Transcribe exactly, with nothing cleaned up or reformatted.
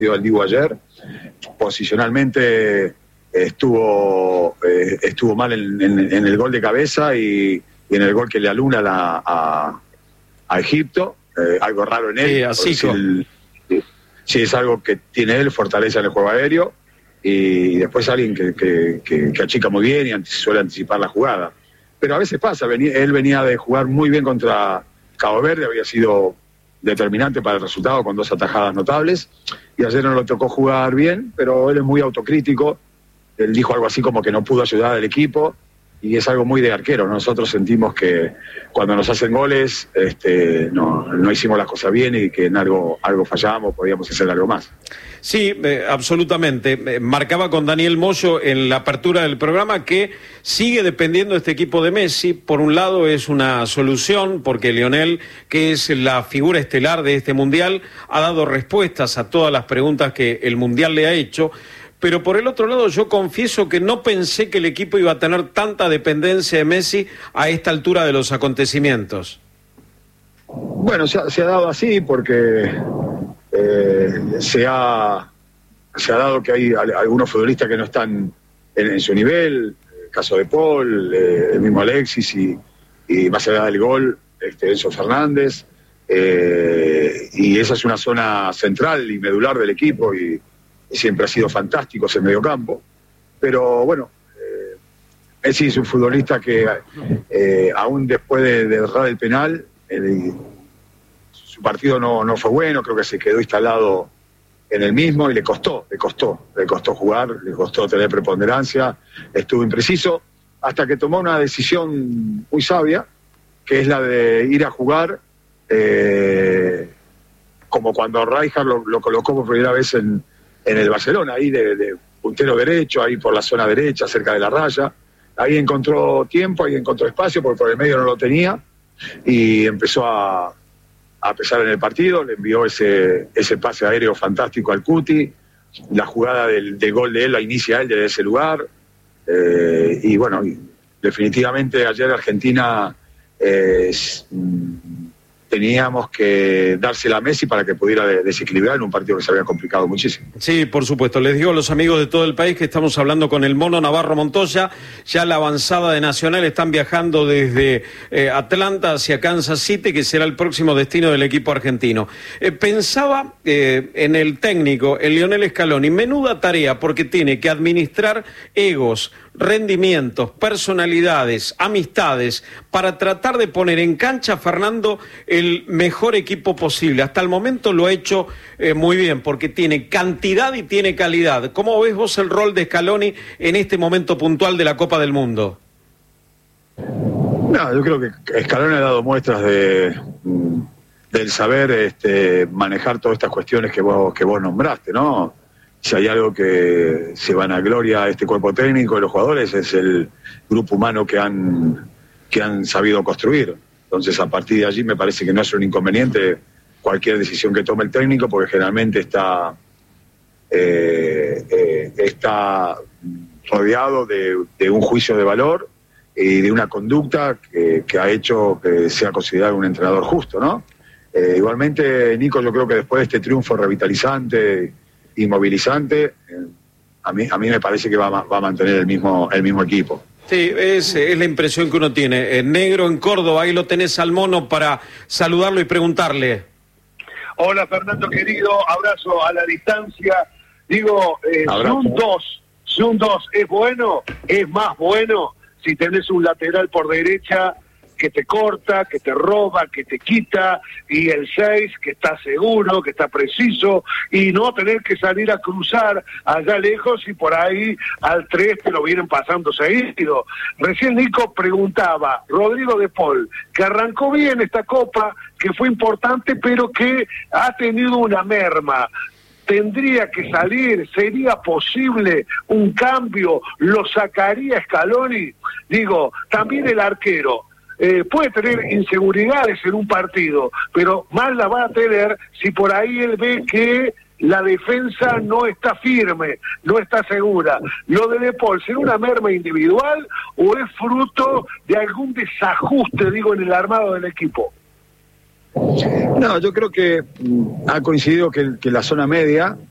al Dibu ayer. Posicionalmente estuvo eh, estuvo mal en, en, en el gol de cabeza y, y en el gol que le aluna la, a, a Egipto, eh, algo raro en él. Sí, así si, el, si es algo que tiene él, fortaleza en el juego aéreo, y después alguien que, que, que, que achica muy bien y antes, suele anticipar la jugada. Pero a veces pasa, venía, él venía de jugar muy bien contra Cabo Verde, había sido determinante para el resultado con dos atajadas notables, y ayer no lo tocó jugar bien, pero él es muy autocrítico. Él dijo algo así como que no pudo ayudar al equipo, y es algo muy de arquero. Nosotros sentimos que cuando nos hacen goles este, no, no hicimos las cosas bien y que en algo, algo fallamos, podíamos hacer algo más. Sí, eh, absolutamente. Eh, marcaba con Daniel Moyo en la apertura del programa que sigue dependiendo este equipo de Messi. Por un lado es una solución porque Lionel, que es la figura estelar de este Mundial, ha dado respuestas a todas las preguntas que el Mundial le ha hecho. Pero por el otro lado yo confieso que no pensé que el equipo iba a tener tanta dependencia de Messi a esta altura de los acontecimientos. Bueno, se ha, se ha dado así porque eh, se, ha, se ha dado que hay algunos futbolistas que no están en, en su nivel, el caso de Paul, eh, el mismo Alexis y, y más allá del gol, este, Enzo Fernández, eh, y esa es una zona central y medular del equipo y siempre ha sido fantástico ese mediocampo, pero bueno, eh, Messi es un futbolista que eh, aún después de, de errar el penal, el, su partido no, no fue bueno, creo que se quedó instalado en el mismo y le costó, le costó, le costó jugar, le costó tener preponderancia, estuvo impreciso, hasta que tomó una decisión muy sabia, que es la de ir a jugar eh, como cuando Rijkaard lo, lo colocó por primera vez en en el Barcelona, ahí de, de puntero derecho, ahí por la zona derecha, cerca de la raya. Ahí encontró tiempo, ahí encontró espacio, porque por el medio no lo tenía, y empezó a, a pesar en el partido, le envió ese, ese pase aéreo fantástico al Cuti, la jugada del, del gol de él la inicia él desde ese lugar, eh, y bueno, y definitivamente ayer Argentina eh, teníamos que dársela a Messi para que pudiera desequilibrar en un partido que se había complicado muchísimo. Sí, por supuesto. Les digo a los amigos de todo el país que estamos hablando con el Mono Navarro Montoya. Ya la avanzada de Nacional están viajando desde eh, Atlanta hacia Kansas City, que será el próximo destino del equipo argentino. Eh, pensaba eh, en el técnico, en Lionel Scaloni. Menuda tarea, porque tiene que administrar egos, rendimientos, personalidades, amistades, para tratar de poner en cancha, Fernando, el mejor equipo posible. Hasta el momento lo ha hecho eh, muy bien, porque tiene cantidad y tiene calidad. ¿Cómo ves vos el rol de Scaloni en este momento puntual de la Copa del Mundo? No, yo creo que Scaloni ha dado muestras de del saber este, manejar todas estas cuestiones que vos, que vos nombraste, ¿no? Si hay algo que se vanagloria a este cuerpo técnico de los jugadores es el grupo humano que han, que han sabido construir. Entonces, a partir de allí me parece que no es un inconveniente cualquier decisión que tome el técnico, porque generalmente está, eh, eh, está rodeado de, de un juicio de valor y de una conducta que, que ha hecho que sea considerado un entrenador justo, ¿no? Eh, igualmente, Nico, yo creo que después de este triunfo revitalizante y movilizante, eh, a mí a mí me parece que va, va a mantener el mismo el mismo equipo. Sí, es, es la impresión que uno tiene. En negro, en Córdoba, ahí lo tenés al Mono para saludarlo y preguntarle. Hola, Fernando, querido, abrazo a la distancia. Digo, eh, Zoom dos, Zoom dos, ¿es bueno? ¿Es más bueno si tenés un lateral por derecha que te corta, que te roba, que te quita, y el seis que está seguro, que está preciso, y no tener que salir a cruzar allá lejos y por ahí al tres te lo vienen pasando seguido? Recién Nico preguntaba, Rodrigo de Paul, que arrancó bien esta Copa, que fue importante, pero que ha tenido una merma. Tendría que salir, sería posible un cambio, lo sacaría Scaloni. Digo, también el arquero. Eh, puede tener inseguridades en un partido, pero más la va a tener si por ahí él ve que la defensa no está firme, no está segura. Lo de De Paul, ¿será una merma individual o es fruto de algún desajuste, digo, en el armado del equipo? No, yo creo que ha coincidido que, que la zona media